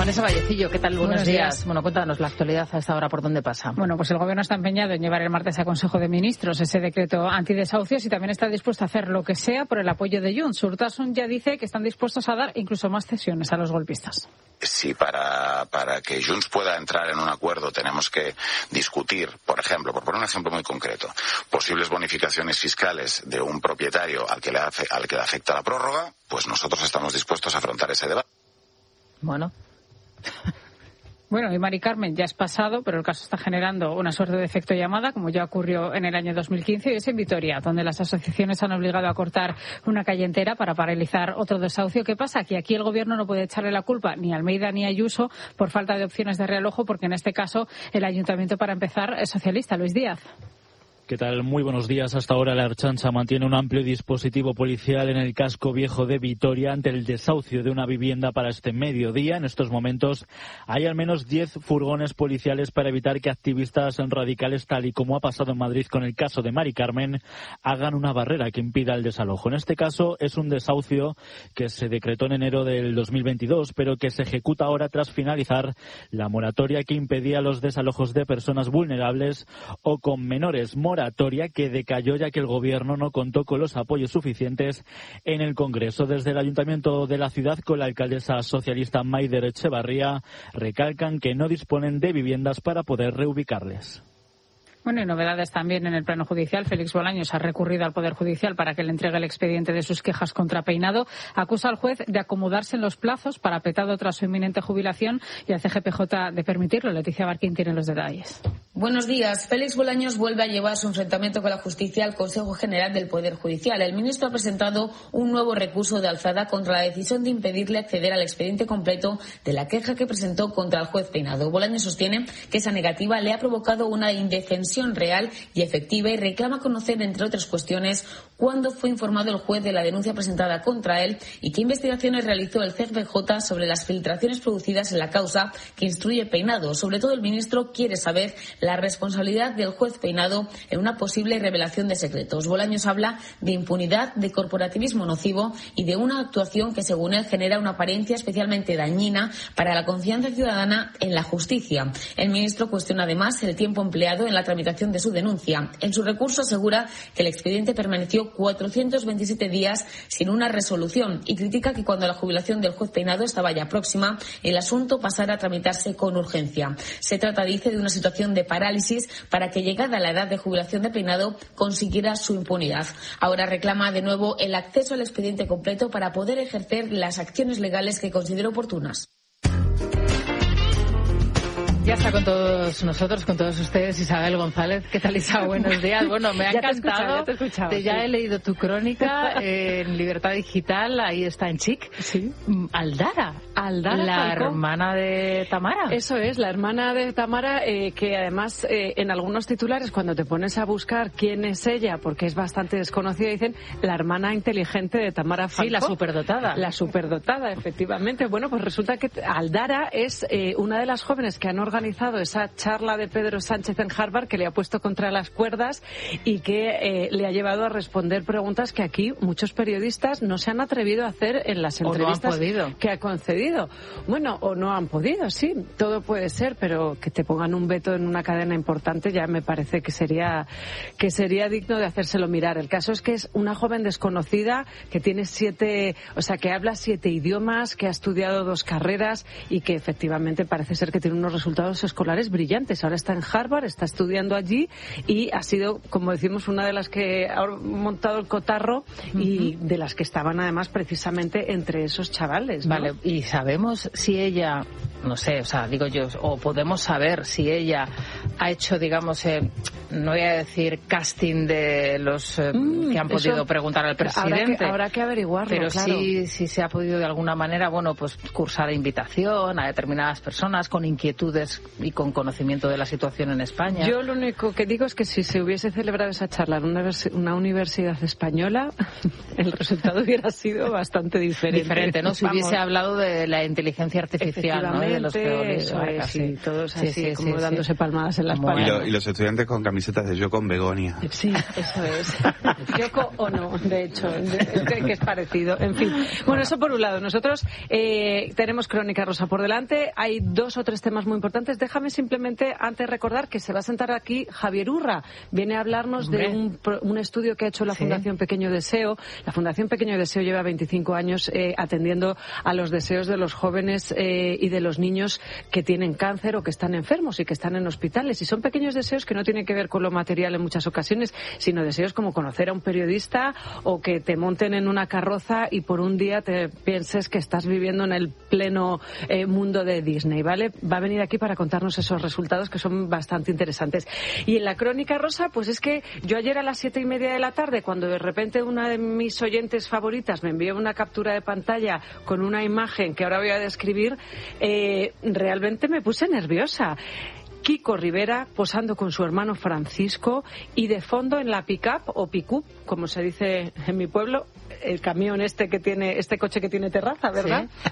Vanessa Vallecillo, ¿qué tal? Buenos días. Bueno, cuéntanos la actualidad a esta hora, ¿por dónde pasa? Bueno, pues el Gobierno está empeñado en llevar el martes a Consejo de Ministros ese decreto antidesahucios y también está dispuesto a hacer lo que sea por el apoyo de Junts. Urtasun ya dice que están dispuestos a dar incluso más cesiones a los golpistas. Si para que Junts pueda entrar en un acuerdo tenemos que discutir, por ejemplo, por poner un ejemplo muy concreto, posibles bonificaciones fiscales de un propietario al que le afecta la prórroga, pues nosotros estamos dispuestos a afrontar ese debate. Bueno, y Mari Carmen ya es pasado, pero el caso está generando una suerte de efecto llamada, como ya ocurrió en el año 2015, y es en Vitoria, donde las asociaciones han obligado a cortar una calle entera para paralizar otro desahucio. ¿Qué pasa? Que aquí el Gobierno no puede echarle la culpa ni a Almeida ni a Ayuso por falta de opciones de realojo, porque en este caso el ayuntamiento, para empezar, es socialista. Luis Díaz. ¿Qué tal? Muy buenos días. Hasta ahora la Ertzaintza mantiene un amplio dispositivo policial en el casco viejo de Vitoria ante el desahucio de una vivienda para este mediodía. En estos momentos hay al menos 10 furgones policiales para evitar que activistas radicales, tal y como ha pasado en Madrid con el caso de Mari Carmen, hagan una barrera que impida el desalojo. En este caso es un desahucio que se decretó en enero del 2022, pero que se ejecuta ahora tras finalizar la moratoria que impedía los desalojos de personas vulnerables o con menores. Moratoria que decayó ya que el Gobierno no contó con los apoyos suficientes en el Congreso. Desde el Ayuntamiento de la ciudad, con la alcaldesa socialista Maider Etxebarria, recalcan que no disponen de viviendas para poder reubicarles. Bueno, y novedades también en el plano judicial. Félix Bolaños ha recurrido al Poder Judicial para que le entregue el expediente de sus quejas contra Peinado. Acusa al juez de acomodarse en los plazos para Petado tras su inminente jubilación y al CGPJ de permitirlo. Leticia Barquín tiene los detalles. Buenos días. Félix Bolaños vuelve a llevar su enfrentamiento con la justicia al Consejo General del Poder Judicial. El ministro ha presentado un nuevo recurso de alzada contra la decisión de impedirle acceder al expediente completo de la queja que presentó contra el juez Peinado. Bolaños sostiene que esa negativa le ha provocado una indefensión real y efectiva y reclama conocer, entre otras cuestiones, cuándo fue informado el juez de la denuncia presentada contra él y qué investigaciones realizó el CGPJ sobre las filtraciones producidas en la causa que instruye Peinado. Sobre todo, el ministro quiere saber la responsabilidad del juez Peinado en una posible revelación de secretos. Bolaños habla de impunidad, de corporativismo nocivo y de una actuación que, según él, genera una apariencia especialmente dañina para la confianza ciudadana en la justicia. El ministro cuestiona además el tiempo empleado en la tramitación de su denuncia. En su recurso asegura que el expediente permaneció 427 días sin una resolución y critica que cuando la jubilación del juez Peinado estaba ya próxima, el asunto pasara a tramitarse con urgencia. Se trata, dice, de una situación de parálisis para que, llegada la edad de jubilación de Peinado, consiguiera su impunidad. Ahora reclama de nuevo el acceso al expediente completo para poder ejercer las acciones legales que considere oportunas. Ya está con todos nosotros, con todos ustedes, Isabel González. ¿Qué tal, Isa? Buenos días. Bueno, me ha encantado. Te he escuchado. Ya he leído tu crónica en Libertad Digital, ahí está en Chic. Sí. Aldara, la Falcó, hermana de Tamara. Eso es, la hermana de Tamara, que además en algunos titulares, cuando te pones a buscar quién es ella, porque es bastante desconocida, dicen la hermana inteligente de Tamara Falcó. Sí, la superdotada. La superdotada, efectivamente. Bueno, pues resulta que Aldara es una de las jóvenes que han organizado esa charla de Pedro Sánchez en Harvard, que le ha puesto contra las cuerdas y que le ha llevado a responder preguntas que aquí muchos periodistas no se han atrevido a hacer en las entrevistas que ha concedido. Bueno, o no han podido, sí, todo puede ser, pero que te pongan un veto en una cadena importante ya me parece que sería digno de hacérselo mirar. El caso es que es una joven desconocida que tiene que habla 7 idiomas, que ha estudiado 2 carreras y que efectivamente parece ser que tiene unos resultados escolares brillantes. Ahora está en Harvard, está estudiando allí y ha sido, como decimos, una de las que ha montado el cotarro y de las que estaban además precisamente entre esos chavales, ¿no? Vale, y sabemos si ella, no sé, o sea, digo yo, o podemos saber si ella ha hecho, digamos, no voy a decir casting de los que han podido preguntar al presidente. Habrá que averiguarlo, pero claro. sí se ha podido de alguna manera, bueno, pues cursar invitación a determinadas personas con inquietudes y con conocimiento de la situación en España. Yo lo único que digo es que si se hubiese celebrado esa charla en una universidad española, el resultado hubiera sido bastante diferente. ¿No? Si hubiese hablado de la inteligencia artificial, ¿no? De los peores. Eso es, sí, todos así, como dándose palmadas en la espalda. Y los estudiantes con camisetas de Yo con Begonia. Sí, eso es. Yoko o no, de hecho, que es parecido. En fin. Bueno, eso por un lado. Nosotros tenemos Crónica Rosa por delante. Hay 2 o 3 temas muy importantes. Déjame simplemente antes recordar que se va a sentar aquí Javier Urra. Viene a hablarnos de un estudio que ha hecho la Fundación Pequeño Deseo. La Fundación Pequeño Deseo lleva 25 años atendiendo a los deseos de los jóvenes y de los niños que tienen cáncer o que están enfermos y que están en hospitales. Y son pequeños deseos que no tienen que ver con lo material en muchas ocasiones, sino deseos como conocer a un periodista o que te monten en una carroza y por un día te pienses que estás viviendo en el pleno mundo de Disney, ¿vale? Va a venir aquí para contarnos esos resultados que son bastante interesantes. Y en la Crónica Rosa, pues es que yo ayer a las 7:30 de la tarde, cuando de repente una de mis oyentes favoritas me envió una captura de pantalla con una imagen que ahora voy a describir, realmente me puse nerviosa. Kiko Rivera posando con su hermano Francisco y de fondo en la pick-up o pick-up, como se dice en mi pueblo, el camión este coche que tiene terraza, ¿verdad? Sí.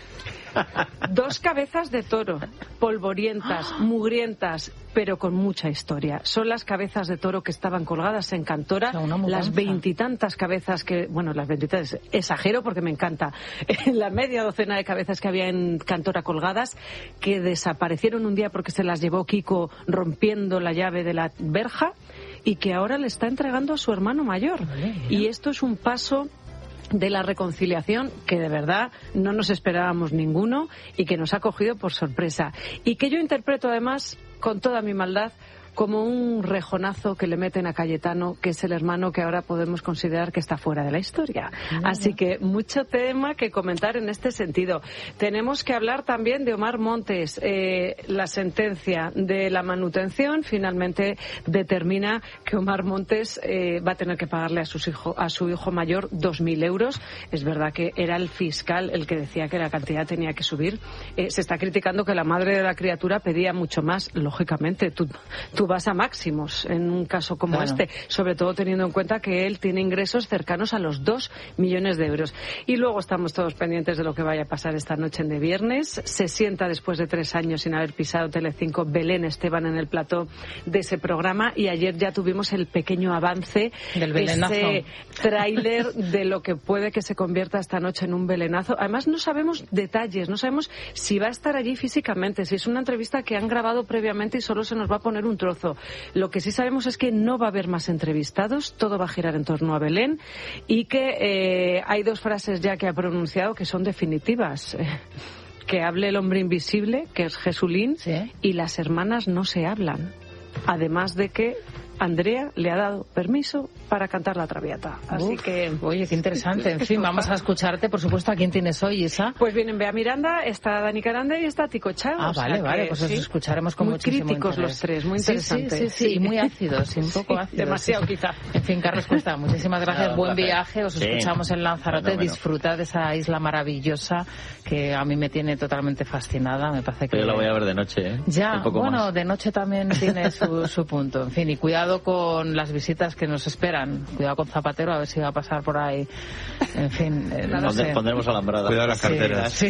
2 cabezas de toro, polvorientas, mugrientas, pero con mucha historia. Son las cabezas de toro que estaban colgadas en Cantora, las 20 y tantas cabezas que, bueno, las 20 y tantas, exagero porque me encanta, la media docena de cabezas que había en Cantora colgadas, que desaparecieron un día porque se las llevó Kiko rompiendo la llave de la verja y que ahora le está entregando a su hermano mayor. Y esto es un paso de la reconciliación que de verdad no nos esperábamos ninguno y que nos ha cogido por sorpresa y que yo interpreto además con toda mi maldad como un rejonazo que le meten a Cayetano, que es el hermano que ahora podemos considerar que está fuera de la historia. Así que mucho tema que comentar en este sentido. Tenemos que hablar también de Omar Montes. La sentencia de la manutención finalmente determina que Omar Montes va a tener que pagarle a su hijo mayor 2.000 euros. Es verdad que era el fiscal el que decía que la cantidad tenía que subir. Se está criticando que la madre de la criatura pedía mucho más. Lógicamente, tú vas a máximos en un caso como este, sobre todo teniendo en cuenta que él tiene ingresos cercanos a los 2 millones de euros. Y luego estamos todos pendientes de lo que vaya a pasar esta noche de viernes. Se sienta después de 3 años sin haber pisado Telecinco Belén Esteban en el plató de ese programa y ayer ya tuvimos el pequeño avance del belenazo, ese tráiler de lo que puede que se convierta esta noche en un belenazo. Además no sabemos detalles, no sabemos si va a estar allí físicamente, si es una entrevista que han grabado previamente y solo se nos va a poner un trozo. Lo que sí sabemos es que no va a haber más entrevistados, todo va a girar en torno a Belén y que hay 2 frases ya que ha pronunciado que son definitivas. Que hable el hombre invisible, que es Jesulín, y las hermanas no se hablan. Además de que Andrea le ha dado permiso para cantar la Traviata. Así que... Oye, qué interesante. En fin, vamos a escucharte, por supuesto. ¿A quién tienes hoy, Isa? Pues vienen Bea Miranda, está Dani Caranda y está Tico Chao. Ah, vale, pues os escucharemos con muchísimo interés. Muy críticos los 3, muy interesantes. Sí, y muy ácidos, y un poco ácidos. Demasiado quizá. En fin, Carlos Cuesta, muchísimas gracias. Buen viaje, os escuchamos en Lanzarote. Disfrutad de esa isla maravillosa que a mí me tiene totalmente fascinada. Me parece que... Yo la voy a ver de noche, ¿eh? Ya, bueno, de noche también tiene su punto. En fin, y cuidado con las visitas que nos esperan. Cuidado con Zapatero, a ver si va a pasar por ahí. En fin, no sé. Pondremos alambrada. Cuidado las carteras. Sí.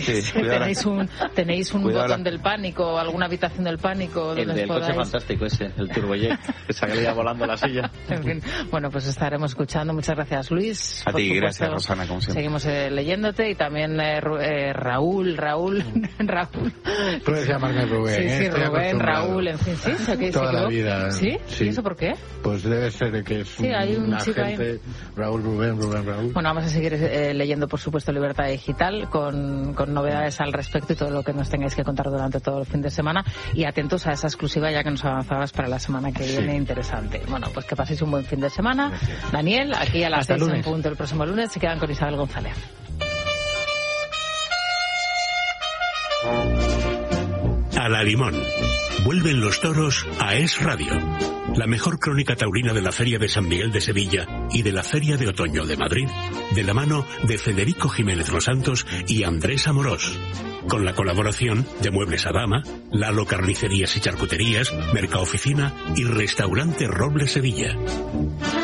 Tenéis un botón del pánico, alguna habitación del pánico. El del coche fantástico ese, el turbojet, que salía volando la silla. En fin, bueno, pues estaremos escuchando. Muchas gracias, Luis. A ti, gracias, Rosana, como siempre. Seguimos leyéndote y también Raúl. Puedes llamarme Rubén. Sí, Rubén, Raúl, en fin, sí. Toda la vida. ¿Sí? ¿Y eso por qué? Pues debe ser que es hay un chico agente, ahí. Raúl. Bueno, vamos a seguir leyendo, por supuesto, Libertad Digital con novedades al respecto y todo lo que nos tengáis que contar durante todo el fin de semana. Y atentos a esa exclusiva ya que nos avanzabas para la semana que viene, interesante. Bueno, pues que paséis un buen fin de semana. Gracias. Daniel, aquí a las 6 en punto el próximo lunes se quedan con Isabel González. A la Limón. Vuelven los toros a Es Radio. La mejor crónica taurina de la Feria de San Miguel de Sevilla y de la Feria de Otoño de Madrid, de la mano de Federico Jiménez Los Santos y Andrés Amorós. Con la colaboración de Muebles Adama, Lalo Carnicerías y Charcuterías, Mercaoficina y Restaurante Roble Sevilla.